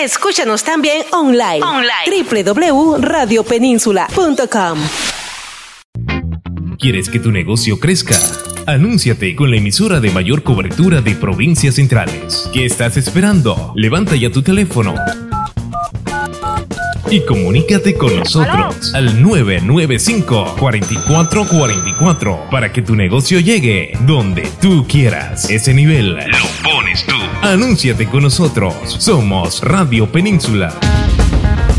Escúchanos también online. www.radiopeninsula.com. ¿Quieres que tu negocio crezca? Anúnciate con la emisora de mayor cobertura de provincias centrales. ¿Qué estás esperando? Levanta ya tu teléfono y comunícate con nosotros al 995-4444 para que tu negocio llegue donde tú quieras. Ese nivel lo pones tú. Anúnciate con nosotros. Somos Radio Península.